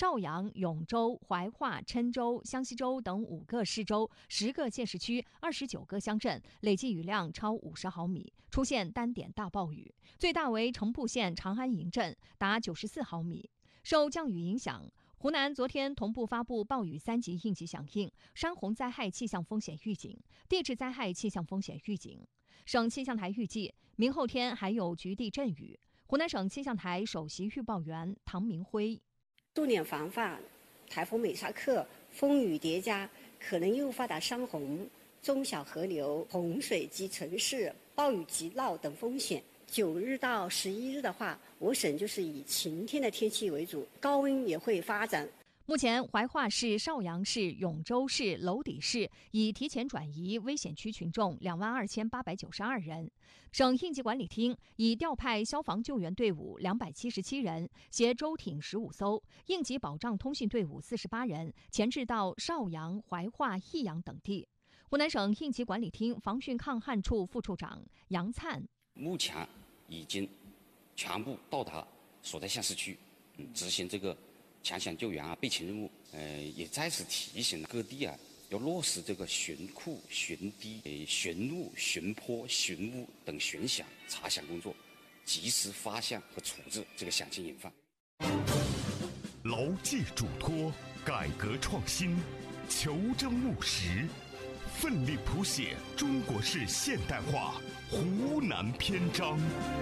邵阳、永州、怀化、郴州、湘西州等5个市州、10个县市区、29个乡镇累计雨量超50毫米，出现单点大暴雨，最大为城埠县长安营镇达94毫米。受降雨影响，湖南昨天同步发布暴雨3级应急响应、山洪灾害气象风险预警、地质灾害气象风险预警。省气象台预计，明后天还有局地阵雨。湖南省气象台首席预报员唐明辉： 重点防范台风美沙克风雨叠加可能诱发的山洪、中小河流洪水及城市暴雨急涝等风险。9日到11日的话，我省就是以晴天的天气为主，高温也会发展。 目前，怀化市、邵阳市、永州市、娄底市已提前转移危险区群众22892人。省应急管理厅已调派消防救援队伍277人，携舟艇15艘，应急保障通讯队伍48人，前置到邵阳、怀化、益阳等地。湖南省应急管理厅防汛抗旱处副处长杨灿： 目前已经全部到达所在县市区，执行这个抢险救援备勤任务。也再次提醒各地要落实这个巡库、巡堤、巡路、巡坡、巡污等巡险查险工作，及时发现和处置这个险情隐患。 牢记嘱托，改革创新，求真务实，奋力谱写中国式现代化湖南篇章。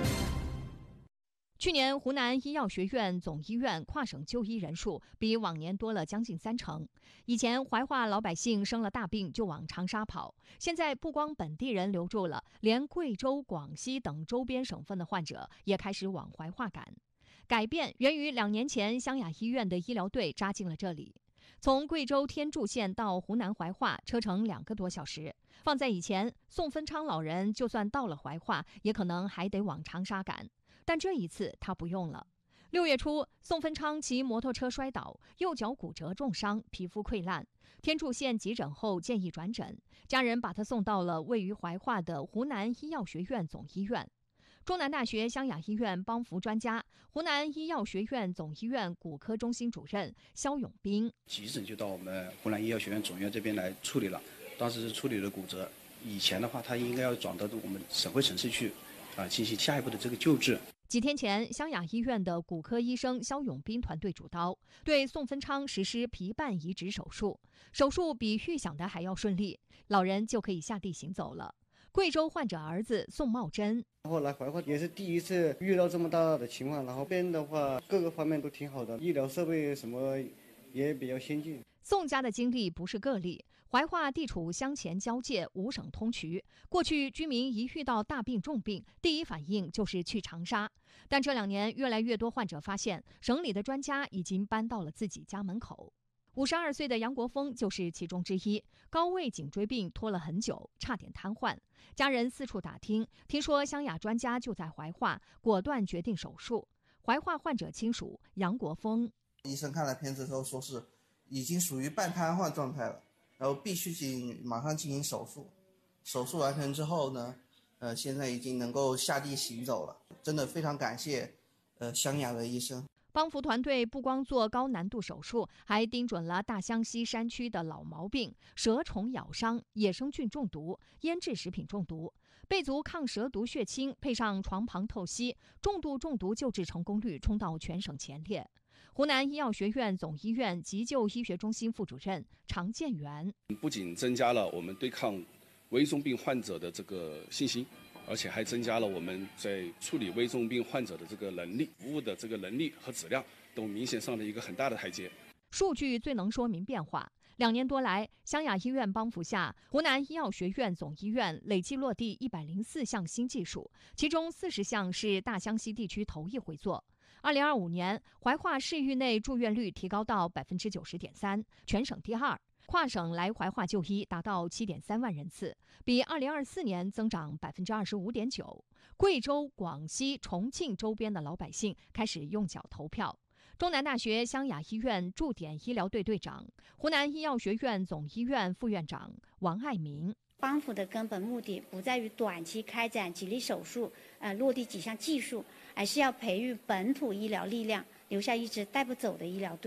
去年，湖南医药学院总医院跨省就医人数比往年多了将近30%。以前，怀化老百姓生了大病就往长沙跑，现在不光本地人留住了，连贵州、广西等周边省份的患者也开始往怀化赶。改变源于2年前湘雅医院的医疗队扎进了这里。从贵州天柱县到湖南怀化，车程2个多小时。放在以前，宋芬昌老人就算到了怀化，也可能还得往长沙赶。但这一次他不用了。6月初，宋芬昌骑摩托车摔倒，右脚骨折重伤，皮肤溃烂。天柱县急诊后建议转诊，家人把他送到了位于怀化的湖南医药学院总医院。中南大学湘雅医院帮扶专家、湖南医药学院总医院骨科中心主任肖永斌： 急诊就到我们湖南医药学院总医院这边来处理了，当时是处理了骨折。以前的话，他应该要转到我们省会城市去，进行下一步的这个救治。 几天前，湘雅医院的骨科医生肖永斌团队主刀，对宋芬昌实施皮瓣移植手术。手术比预想的还要顺利，老人就可以下地行走了。贵州患者儿子宋茂珍： 后来怀化也是第一次遇到这么大的情况，然后边的话各个方面都挺好的，医疗设备什么也比较先进。 宋家的经历不是个例，怀化地处湘黔交界，5省通衢。过去居民一遇到大病重病，第一反应就是去长沙。但这2年，越来越多患者发现，省里的专家已经搬到了自己家门口。52岁的杨国峰就是其中之一，高位颈椎病拖了很久，差点瘫痪。家人四处打听，听说湘雅专家就在怀化，果断决定手术。怀化患者亲属杨国峰： 医生看了片子之后说是已经属于半瘫痪状态了，然后必须马上进行手术。手术完成之后呢，现在已经能够下地行走了，真的非常感谢湘雅的医生。 帮扶团队不光做高难度手术，还盯准了大湘西山区的老毛病：蛇虫咬伤、野生菌中毒、腌制食品中毒。备足抗蛇毒血清，配上床旁透析，重度中毒救治成功率冲到全省前列。湖南医药学院总医院急救医学中心副主任常建元： 不仅增加了我们对抗危重病患者的这个信心，而且还增加了我们在处理危重病患者的这个能力，服务的这个能力和质量都明显上了一个很大的台阶。 数据最能说明变化。2年多来，湘雅医院帮扶下，湖南医药学院总医院累计落地104项新技术，其中40项是大湘西地区头一回做。2025年，怀化市域内住院率提高到90.3%，全省第2。跨省来怀化就医达到7.3万人次，比2024年增长25.9%。贵州、广西、重庆周边的老百姓开始用脚投票。中南大学湘雅医院驻点医疗队队长、湖南医药学院总医院副院长王爱民： 帮扶的根本目的不在于短期开展几例手术，落地几项技术，而是要培育本土医疗力量，留下一支带不走的医疗队。